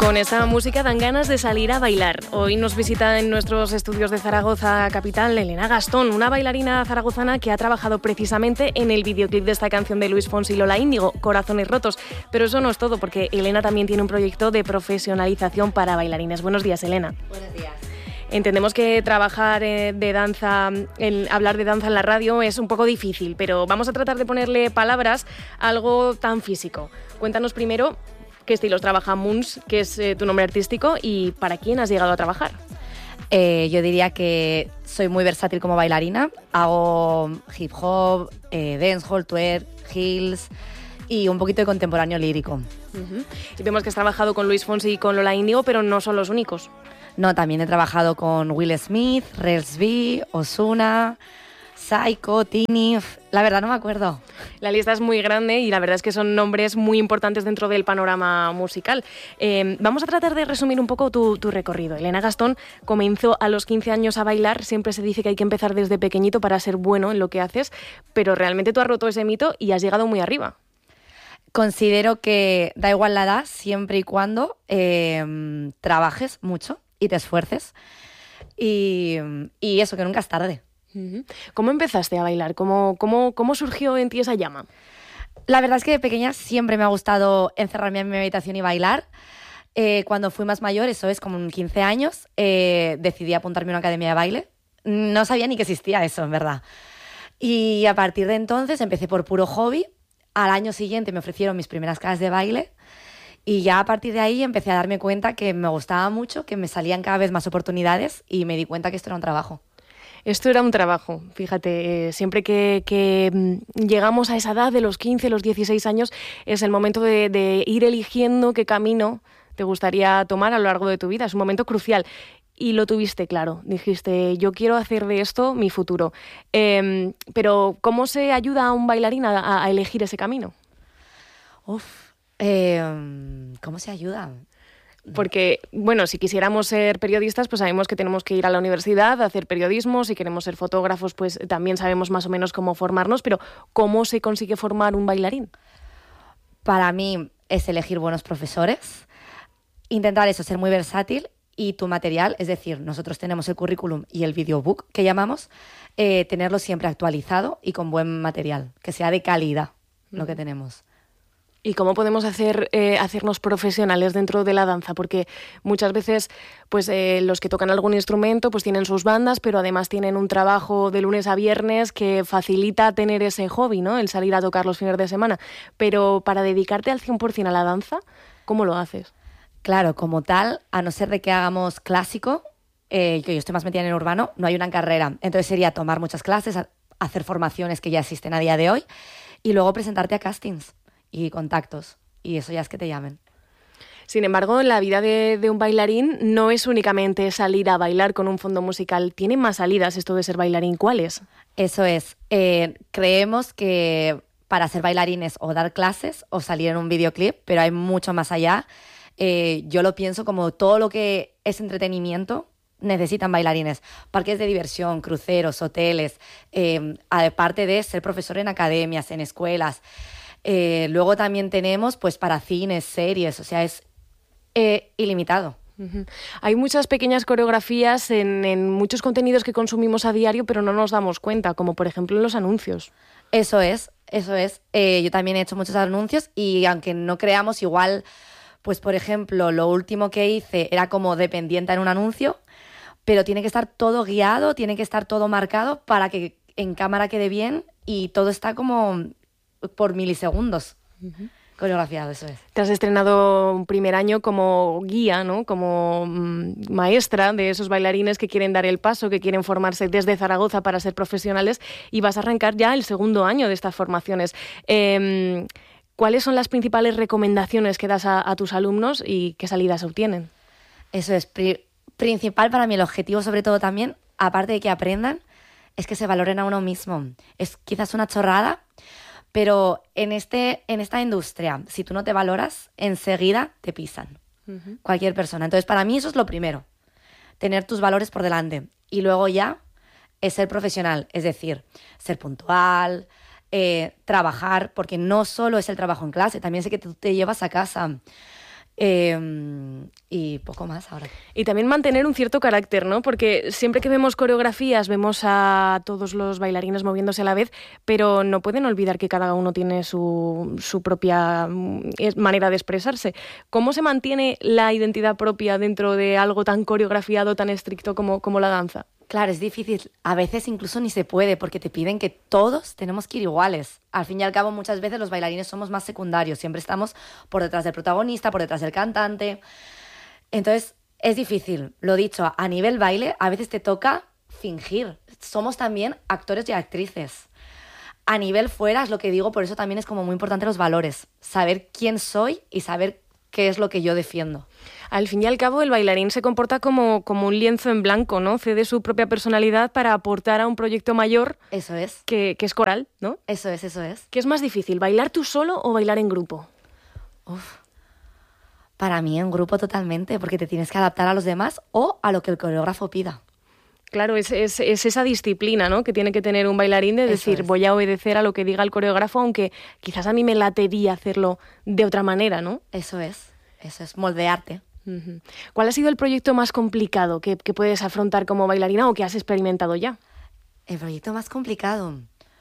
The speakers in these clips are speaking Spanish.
Con esta música dan ganas de salir a bailar. Hoy nos visita en nuestros estudios de Zaragoza capital Elena Gastón, una bailarina zaragozana que ha trabajado precisamente en el videoclip de esta canción de Luis Fonsi y Lola Índigo, Corazones Rotos. Pero eso no es todo, porque Elena también tiene un proyecto de profesionalización para bailarines. Buenos días, Elena. Buenos días. Entendemos que trabajar de danza, hablar de danza en la radio es un poco difícil, pero vamos a tratar de ponerle palabras a algo tan físico. Cuéntanos primero qué estilos trabaja Moons, que es tu nombre artístico, y para quién has llegado a trabajar. Yo diría que soy muy versátil como bailarina. Hago hip hop, dancehall, twerk, heels y un poquito de contemporáneo lírico. Uh-huh. Y vemos que has trabajado con Luis Fonsi y con Lola Índigo, pero no son los únicos. No, también he trabajado con Will Smith, Rels B, Ozuna, Psycho, Tini. La verdad no me acuerdo. La lista es muy grande y la verdad es que son nombres muy importantes dentro del panorama musical. Vamos a tratar de resumir un poco tu recorrido. Elena Gastón comenzó a los 15 años a bailar. Siempre se dice que hay que empezar desde pequeñito para ser bueno en lo que haces, pero realmente tú has roto ese mito y has llegado muy arriba. Considero que da igual la edad, siempre y cuando trabajes mucho y te esfuerces. Y eso, que nunca es tarde. ¿Cómo empezaste a bailar? ¿Cómo surgió en ti esa llama? La verdad es que de pequeña siempre me ha gustado encerrarme en mi habitación y bailar. Cuando fui más mayor, eso es como 15 años, decidí apuntarme a una academia de baile. No sabía ni que existía eso, en verdad. Y a partir de entonces empecé por puro hobby. Al año siguiente me ofrecieron mis primeras clases de baile. Y ya a partir de ahí empecé a darme cuenta que me gustaba mucho, que me salían cada vez más oportunidades y me di cuenta que esto era un trabajo. Esto era un trabajo, fíjate, siempre que llegamos a esa edad de los 15, los 16 años, es el momento de ir eligiendo qué camino te gustaría tomar a lo largo de tu vida, es un momento crucial. Y lo tuviste claro, dijiste, yo quiero hacer de esto mi futuro. Pero, ¿cómo se ayuda a un bailarín a elegir ese camino? ¿Cómo se ayuda? Porque, bueno, si quisiéramos ser periodistas, pues sabemos que tenemos que ir a la universidad a hacer periodismo. Si queremos ser fotógrafos, pues también sabemos más o menos cómo formarnos. Pero, ¿cómo se consigue formar un bailarín? Para mí es elegir buenos profesores, intentar eso, ser muy versátil y tu material, es decir, nosotros tenemos el currículum y el videobook que llamamos, tenerlo siempre actualizado y con buen material, que sea de calidad lo que tenemos. ¿Y cómo podemos hacernos profesionales dentro de la danza? Porque muchas veces pues, los que tocan algún instrumento pues, tienen sus bandas, pero además tienen un trabajo de lunes a viernes que facilita tener ese hobby, ¿no? El salir a tocar los fines de semana. Pero para dedicarte al 100% a la danza, ¿cómo lo haces? Claro, como tal, a no ser de que hagamos clásico, que yo estoy más metida en el urbano, no hay una carrera. Entonces sería tomar muchas clases, hacer formaciones que ya existen a día de hoy y luego presentarte a castings y contactos, y eso ya es que te llamen. Sin embargo, la vida de un bailarín no es únicamente salir a bailar con un fondo musical. Tiene más salidas esto de ser bailarín. ¿Cuáles? Eso es. Creemos que para ser bailarines o dar clases o salir en un videoclip, pero hay mucho más allá. Yo lo pienso como todo lo que es entretenimiento necesitan bailarines. Parques de diversión, cruceros, hoteles, aparte de ser profesor en academias, en escuelas. Luego también tenemos pues para cines, series, o sea, es ilimitado. Uh-huh. Hay muchas pequeñas coreografías en muchos contenidos que consumimos a diario, pero no nos damos cuenta, como por ejemplo en los anuncios. Eso es. Yo también he hecho muchos anuncios y aunque no creamos, igual, pues por ejemplo, lo último que hice era como dependiente en un anuncio, pero tiene que estar todo guiado, tiene que estar todo marcado para que en cámara quede bien y todo está como por milisegundos. Uh-huh. Coreografiado, eso es. Te has estrenado un primer año como guía, ¿no? Como maestra de esos bailarines que quieren dar el paso, que quieren formarse desde Zaragoza para ser profesionales, y vas a arrancar ya el segundo año de estas formaciones. ¿Cuáles son las principales recomendaciones que das a tus alumnos y qué salidas obtienen? Eso es principal para mí, el objetivo sobre todo también, aparte de que aprendan, es que se valoren a uno mismo. Es quizás una chorrada, pero en esta industria, si tú no te valoras, enseguida te pisan. Uh-huh. Cualquier persona. Entonces, para mí eso es lo primero. Tener tus valores por delante. Y luego ya es ser profesional. Es decir, ser puntual, trabajar, porque no solo es el trabajo en clase, también sé que tú te llevas a casa. y poco más ahora. Y también mantener un cierto carácter, ¿no? Porque siempre que vemos coreografías vemos a todos los bailarines moviéndose a la vez, pero no pueden olvidar que cada uno tiene su propia manera de expresarse. ¿Cómo se mantiene la identidad propia dentro de algo tan coreografiado, tan estricto como la danza? Claro, es difícil. A veces incluso ni se puede porque te piden que todos tenemos que ir iguales. Al fin y al cabo, muchas veces los bailarines somos más secundarios. Siempre estamos por detrás del protagonista, por detrás del cantante. Entonces, es difícil. Lo dicho, a nivel baile, a veces te toca fingir. Somos también actores y actrices. A nivel fuera, es lo que digo, por eso también es como muy importante los valores. Saber quién soy y saber qué es lo que yo defiendo. Al fin y al cabo, el bailarín se comporta como un lienzo en blanco, ¿no? Cede su propia personalidad para aportar a un proyecto mayor. Eso es. Que es coral, ¿no? Eso es, eso es. ¿Qué es más difícil, bailar tú solo o bailar en grupo? Para mí en grupo totalmente, porque te tienes que adaptar a los demás o a lo que el coreógrafo pida. Claro, es esa disciplina, ¿no?, que tiene que tener un bailarín de decir, voy a obedecer a lo que diga el coreógrafo, aunque quizás a mí me latería hacerlo de otra manera, ¿no? Eso es moldearte. Uh-huh. ¿Cuál ha sido el proyecto más complicado que puedes afrontar como bailarina o que has experimentado ya? El proyecto más complicado.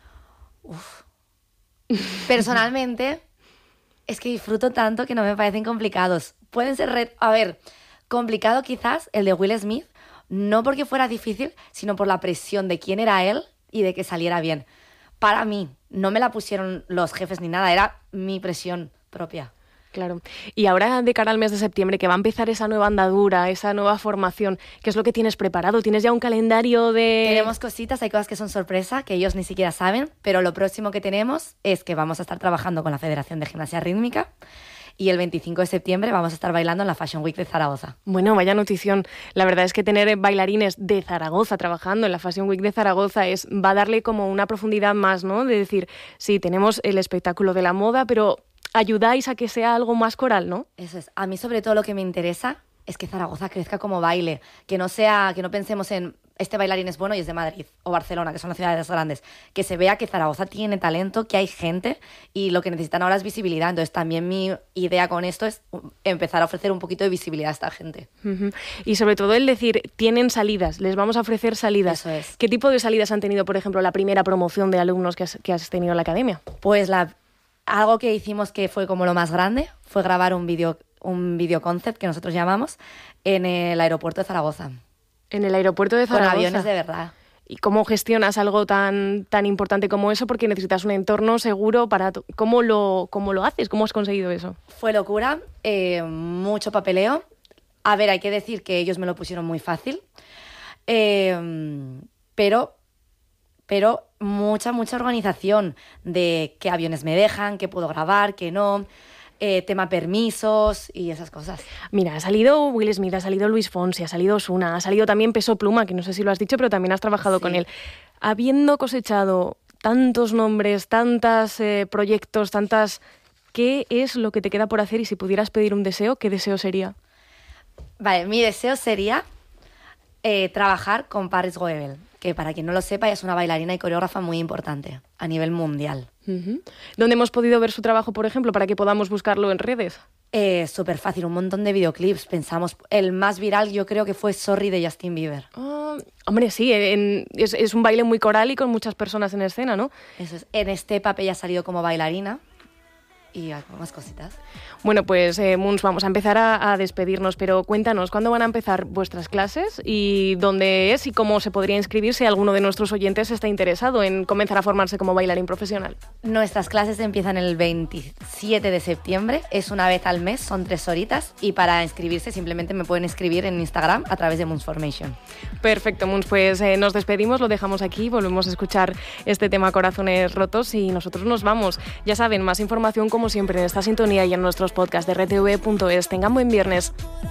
Personalmente, es que disfruto tanto que no me parecen complicados. Pueden ser... complicado quizás el de Will Smith, no porque fuera difícil, sino por la presión de quién era él y de que saliera bien. Para mí, no me la pusieron los jefes ni nada, era mi presión propia. Claro. Y ahora, de cara al mes de septiembre, que va a empezar esa nueva andadura, esa nueva formación, ¿qué es lo que tienes preparado? ¿Tienes ya un calendario de...? Tenemos cositas, hay cosas que son sorpresa, que ellos ni siquiera saben, pero lo próximo que tenemos es que vamos a estar trabajando con la Federación de Gimnasia Rítmica y el 25 de septiembre vamos a estar bailando en la Fashion Week de Zaragoza. Bueno, vaya notición. La verdad es que tener bailarines de Zaragoza trabajando en la Fashion Week de Zaragoza va a darle como una profundidad más, ¿no? De decir, sí, tenemos el espectáculo de la moda, pero... ayudáis a que sea algo más coral, ¿no? Eso es. A mí sobre todo lo que me interesa es que Zaragoza crezca como baile, que no pensemos en este bailarín es bueno y es de Madrid o Barcelona, que son las ciudades grandes, que se vea que Zaragoza tiene talento, que hay gente y lo que necesitan ahora es visibilidad. Entonces también mi idea con esto es empezar a ofrecer un poquito de visibilidad a esta gente. Uh-huh. Y sobre todo el decir, tienen salidas, les vamos a ofrecer salidas. Eso es. ¿Qué tipo de salidas han tenido, por ejemplo, la primera promoción de alumnos que has tenido en la academia? Pues algo que hicimos que fue como lo más grande fue grabar un video concept que nosotros llamamos en el aeropuerto de Zaragoza. En el aeropuerto de Zaragoza. Con aviones de verdad. ¿Y cómo gestionas algo tan importante como eso? Porque necesitas un entorno seguro para... ¿Cómo lo haces? ¿Cómo has conseguido eso? Fue locura, mucho papeleo. A ver, hay que decir que ellos me lo pusieron muy fácil, pero mucha organización de qué aviones me dejan, qué puedo grabar, qué no, tema permisos y esas cosas. Mira, ha salido Will Smith, ha salido Luis Fonsi, ha salido Ozuna, ha salido también Peso Pluma, que no sé si lo has dicho, pero también has trabajado con él. Habiendo cosechado tantos nombres, tantos proyectos, ¿qué es lo que te queda por hacer? Y si pudieras pedir un deseo, ¿qué deseo sería? Vale, mi deseo sería trabajar con Paris Goebel, que para quien no lo sepa es una bailarina y coreógrafa muy importante a nivel mundial. Uh-huh. ¿Dónde hemos podido ver su trabajo, por ejemplo, para que podamos buscarlo en redes? Súper fácil, un montón de videoclips. Pensamos, el más viral yo creo que fue Sorry de Justin Bieber. Hombre, sí, es un baile muy coral y con muchas personas en escena, ¿no? Eso es. En Step Up ella ha salido como bailarina. Y más cositas. Bueno, pues Muns, vamos a empezar a despedirnos, pero cuéntanos, ¿cuándo van a empezar vuestras clases y dónde es y cómo se podría inscribir si alguno de nuestros oyentes está interesado en comenzar a formarse como bailarín profesional? Nuestras clases empiezan el 27 de septiembre, es una vez al mes, son 3 horitas y para inscribirse simplemente me pueden escribir en Instagram a través de Muns Formation. Perfecto, Muns, pues nos despedimos, lo dejamos aquí, volvemos a escuchar este tema Corazones Rotos y nosotros nos vamos. Ya saben, más información como siempre en esta sintonía y en nuestros podcasts de RTV.es. Tengan buen viernes.